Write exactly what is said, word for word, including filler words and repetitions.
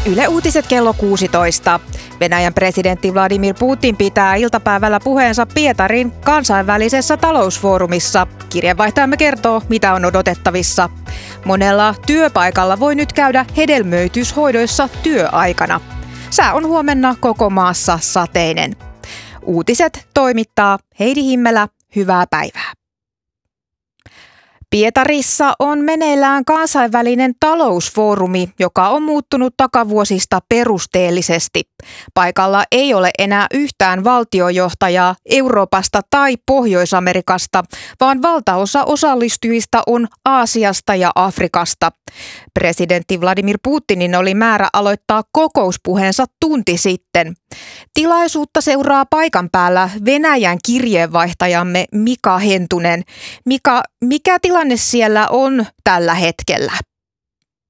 Yle Uutiset kello kuusitoista. Venäjän presidentti Vladimir Putin pitää iltapäivällä puheensa Pietarin kansainvälisessä talousfoorumissa. Kirjeenvaihtajamme kertoo, mitä on odotettavissa. Monella työpaikalla voi nyt käydä hedelmöityshoidoissa työaikana. Sää on huomenna koko maassa sateinen. Uutiset toimittaa Heidi Himmelä. Hyvää päivää. Pietarissa on meneillään kansainvälinen talousfoorumi, joka on muuttunut takavuosista perusteellisesti. Paikalla ei ole enää yhtään valtiojohtajaa Euroopasta tai Pohjois-Amerikasta, vaan valtaosa osallistujista on Aasiasta ja Afrikasta. Presidentti Vladimir Putinin oli määrä aloittaa kokouspuheensa tunti sitten. Tilaisuutta seuraa paikan päällä Venäjän kirjeenvaihtajamme Mika Hentunen. Mika, mikä tilanne siellä on tällä hetkellä?